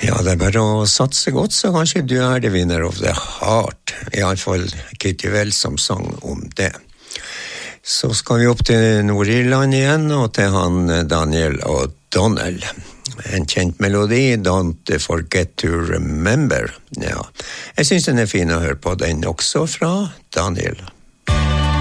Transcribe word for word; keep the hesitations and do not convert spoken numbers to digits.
Ja, det er bare å satse godt, så kanskje du er the winner of the heart. I alle fall Katie Wells som sang om det. Så skal vi opp til Nord-Irland igjen, og til han Daniel O'Donnell. En kjent melodi, Don't Forget to Remember. Ja, jeg synes den er fin å høre på, den også fra Daniel.